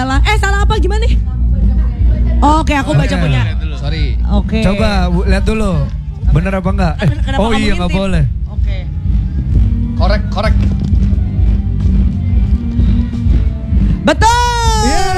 adalah salah apa gimana nih? Oke, aku baca punya. Sorry. Oke. Coba lihat dulu. Bener apa enggak? Kenapa Oh kamu iya, nggak ngintip? boleh. Oke. Korek. Betul.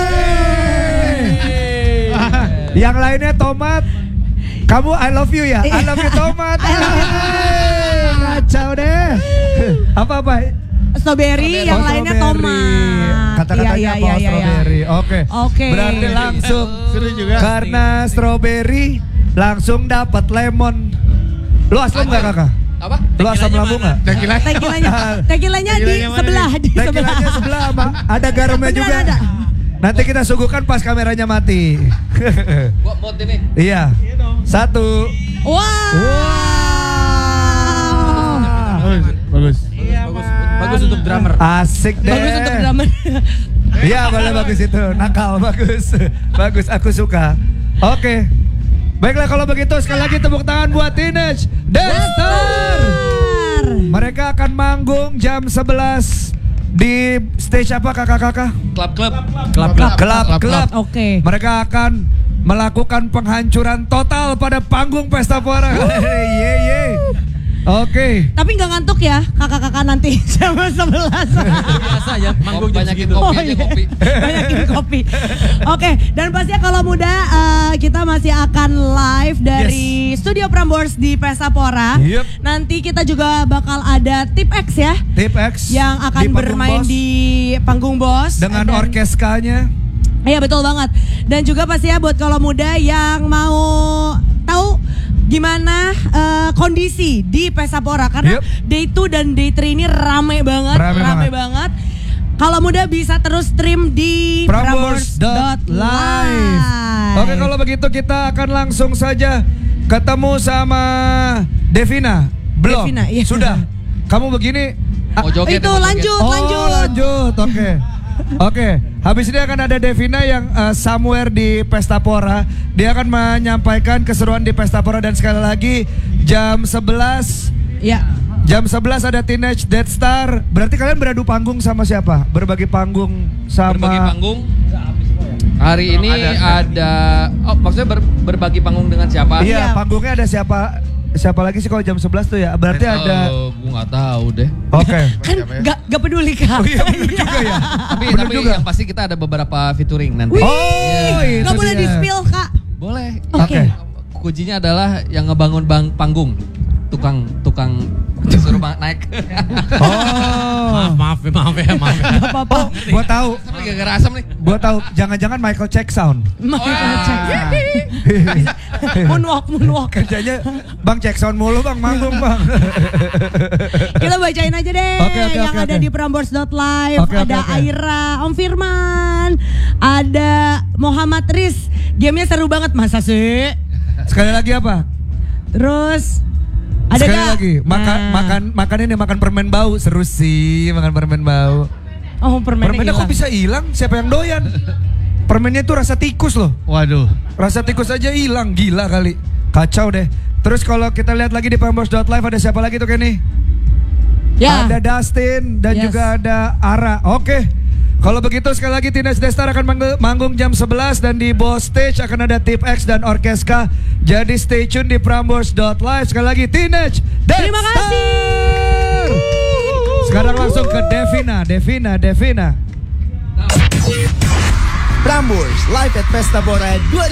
Yang lainnya tomat. Kamu I love you ya? I love you tomat. Kacau deh. Apa? Strawberry, yang lainnya tomat. Kata-katanya Iya, apa? Strawberry. Oke. Berarti langsung Seru juga. karena strawberry langsung dapat lemon. Lu asam nggak kakak? Apa? Lu asam lambung nggak? Tekilanya di sebelah. Tequilanya sebelah sama ada garamnya Beneran juga. ada. Nanti kita suguhkan pas kameranya mati. Gua mod ini. Iya. 1. Wow. Bagus. Bagus untuk drummer. Asik deh. Bagus untuk drummer. Iya boleh bagus itu. Nakal bagus. Bagus aku suka. Oke. Baiklah kalau begitu sekali lagi tepuk tangan buat Teenage Daystar. Mereka akan manggung jam 11 di stage apa kakak-kakak? Klub. Oke. Mereka akan melakukan penghancuran total pada panggung Pesta Pora. Ye. Oke. Tapi nggak ngantuk ya kakak-kakak nanti jam 11. Biasa ya, manggung banyakin kopi aja kopi. Banyakin kopi. Oke, dan pastinya kalau muda kita masih akan live dari Studio Prambors di Pesta Pora. Yep. Nanti kita juga bakal ada Tip X ya. Tip X Yang akan di panggung bermain Bos. di panggung Bos. Dengan Dan- orkeskanya. Iya betul banget. Dan juga pastinya buat kalau muda yang mau tahu gimana kondisi di Pesta Pora karena day 2 dan day 3 ini rame banget. Kalau muda bisa terus stream di Prambors.live. Oke, kalau begitu kita akan langsung saja ketemu sama Devina. Belum? Devina, iya. Sudah. Kamu begini. Mau joget. Itu lanjut. Lanjut. Oke. Habis ini akan ada Devina yang somewhere di Pesta Pora. Dia akan menyampaikan keseruan di Pesta Pora dan sekali lagi jam 11. Ya. Jam 11 ada Teenage Daystar. Berarti kalian beradu panggung sama siapa? Berbagi panggung sama Berbagi panggung. Hari ini ada maksudnya berbagi panggung dengan siapa? Iya, panggungnya ada siapa lagi sih kalau jam 11 tuh ya? Berarti ada. Gue nggak tahu deh. Oke. Kan gak peduli Kak. Oh iya bener juga ya. Tapi Bener juga. yang pasti kita ada beberapa featuring nanti. Oh, itu Gak boleh dia. di spill Kak. Boleh. Oke. Kuncinya adalah yang ngebangun panggung. Tukang suruh naik. Maaf ya. Gak apa-apa. Gua tahu. Lagi gak asam nih. Gua tahu. Jangan-jangan Michael Check sound. Moonwalk. Kerjanya Bang Check sound mulu Bang, manggung Bang. Kita bacain aja deh Oke, yang ada di Prambors.live. Oke. Ada Aira, Om Firman, ada Muhammad Riz. Gamenya seru banget masa sih. Sekali lagi apa? Terus ada Sekali gak? lagi. Makan permen bau. Seru sih makan permen bau. Oh permennya Kok bisa hilang? Siapa yang doyan? Permennya itu rasa tikus loh. Waduh. Rasa tikus aja hilang, gila kali. Kacau deh. Terus kalau kita lihat lagi di Prambors.live ada siapa lagi tuh Kenny? Ya. Ada Dustin dan juga ada Ara. Oke. Kalau begitu sekali lagi Teenage Daystar akan manggung jam 11 dan di Boss Stage akan ada Tip X dan Orkeska. Jadi stay tune di Prambors.live. Sekali lagi Teenage Daystar. Terima kasih. Sekarang langsung ke Devina. Prambors live at Pesta Pora